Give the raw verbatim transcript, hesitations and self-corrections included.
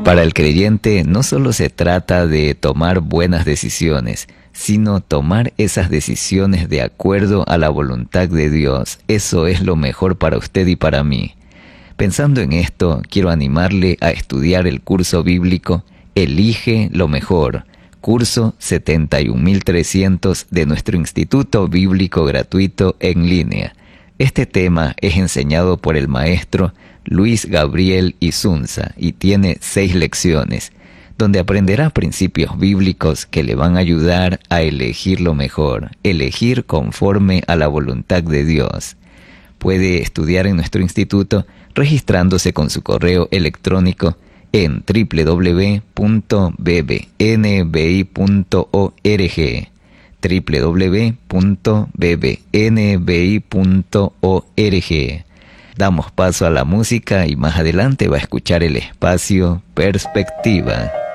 Para el creyente no solo se trata de tomar buenas decisiones, sino tomar esas decisiones de acuerdo a la voluntad de Dios. Eso es lo mejor para usted y para mí. Pensando en esto, quiero animarle a estudiar el curso bíblico Elige lo Mejor, curso setenta y un mil trescientos de nuestro Instituto Bíblico Gratuito en línea. Este tema es enseñado por el maestro Luis Gabriel Isunza y tiene seis lecciones, donde aprenderá principios bíblicos que le van a ayudar a elegir lo mejor, elegir conforme a la voluntad de Dios. Puede estudiar en nuestro instituto registrándose con su correo electrónico en doble u doble u doble u punto b b n b i punto org, doble u doble u doble u punto b b n b i punto org. Damos paso a la música y más adelante va a escuchar el espacio Perspectiva.